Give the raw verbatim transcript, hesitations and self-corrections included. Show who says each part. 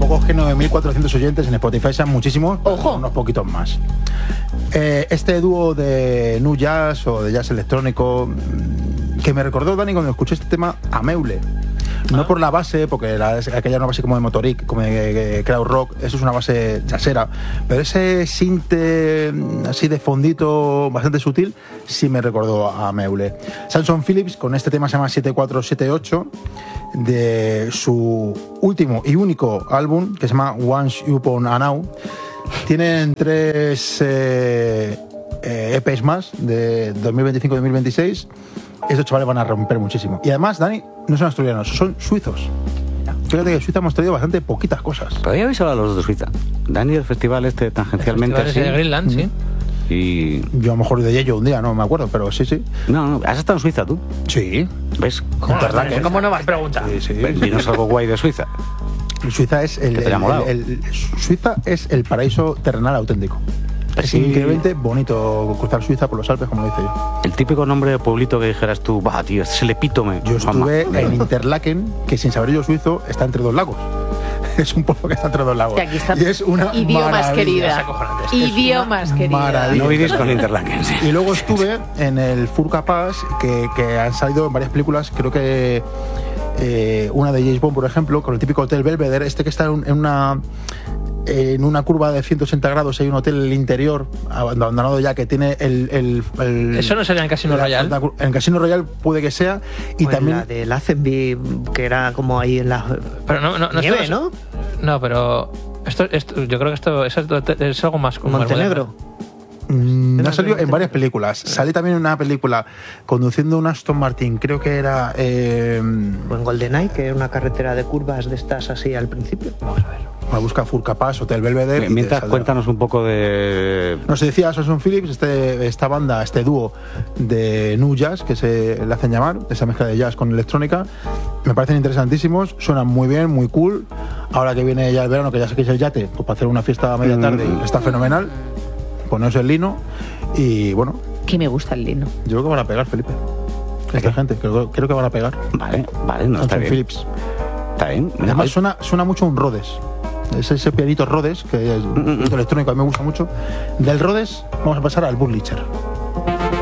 Speaker 1: tampoco es que nueve mil cuatrocientos oyentes en Spotify sean muchísimos,
Speaker 2: Ojo.
Speaker 1: unos poquitos más. Eh, este dúo de nu jazz o de jazz electrónico que me recordó, Dani, cuando escuché este tema, a Meule. No ah. por la base, porque la, aquella era una base como de Motoric, como de, de crowd rock, eso es una base jazzera, pero ese sinte así de fondito bastante sutil sí me recordó a Meule. Samson Phillips con este tema se llama siete cuatro siete ocho, de su último y único álbum que se llama Once Upon a Now. Tienen tres eh, eh, E Pes más de dos mil veinticinco a dos mil veintiséis. Estos chavales van a romper muchísimo. Y además, Dani, no son asturianos, son suizos. Fíjate que en Suiza hemos traído bastante poquitas cosas.
Speaker 3: Pero ya habéis hablado los dos de Suiza. Dani, el festival este tangencialmente
Speaker 4: el festival
Speaker 3: así.
Speaker 4: de Greenland, sí.
Speaker 3: Y...
Speaker 1: yo a lo mejor de Yello un día, no me acuerdo, pero sí, sí.
Speaker 3: No, no, ¿has estado en Suiza tú?
Speaker 1: Sí.
Speaker 3: ¿Ves?
Speaker 4: ¿Cómo, no, ¿Cómo no vas a preguntar?
Speaker 1: Sí, sí.
Speaker 3: Dinos algo guay de Suiza.
Speaker 1: Suiza es el, el, el, el, Suiza es el paraíso terrenal auténtico. Es sí. increíblemente bonito cruzar Suiza por los Alpes, como lo hice yo.
Speaker 3: El típico nombre de pueblito que dijeras tú, va, tío, este es el epítome.
Speaker 1: Yo estuve Mamá. en Interlaken, que sin saber yo suizo, está entre dos lagos. Es un pueblo que está entre dos lagos.
Speaker 2: Y aquí está.
Speaker 1: Y es una
Speaker 2: idiomas
Speaker 1: maravilla.
Speaker 2: querida. Idiomas querida.
Speaker 1: Maravilla.
Speaker 3: No vivís con Interlaken. Sí.
Speaker 1: Y luego estuve en el Furka Pass, que, que han salido en varias películas, creo que eh, una de James Bond, por ejemplo, con el típico Hotel Belvedere, este que está en una... en una curva de ciento ochenta grados hay un hotel en el interior abandonado ya que tiene el... el, el
Speaker 4: ¿Eso no sería en Casino Royal?
Speaker 1: En Casino Royal puede que sea. Y
Speaker 5: o
Speaker 1: también...
Speaker 5: la de Lazenby, que era como ahí en la...
Speaker 4: Pero no, no, no
Speaker 5: nieve,
Speaker 4: esto,
Speaker 5: ¿no?
Speaker 4: No, pero esto, esto, yo creo que esto es, es algo más como...
Speaker 5: Montenegro.
Speaker 1: Mm, no ha salido en varias películas. Sale también en una película conduciendo un Aston Martin, creo que era... Eh...
Speaker 5: O en GoldenEye, que era una carretera de curvas de estas así al principio.
Speaker 4: Vamos a verlo.
Speaker 1: A buscar Furka Pass, Hotel Belvedere.
Speaker 3: Mientras cuéntanos un poco de...
Speaker 1: Nos decía Samson Phillips, este, esta banda, este dúo de nu jazz, que se le hacen llamar, esa mezcla de jazz con electrónica, me parecen interesantísimos, suenan muy bien, muy cool. Ahora que viene ya el verano, que ya sé que es el yate, pues para hacer una fiesta a media tarde mm. está fenomenal. Poneros el lino y bueno.
Speaker 2: Que me gusta el lino.
Speaker 1: Yo creo que van a pegar, Felipe. Esta gente, creo, creo que van a pegar.
Speaker 3: Vale, vale, no
Speaker 1: Samson
Speaker 3: está bien.
Speaker 1: Phillips.
Speaker 3: Está bien.
Speaker 1: Además suena, suena mucho un Rhodes. Es ese pianito Rhodes, que es mm-hmm. electrónico, a mí me gusta mucho. Del Rhodes vamos a pasar al Burlicher.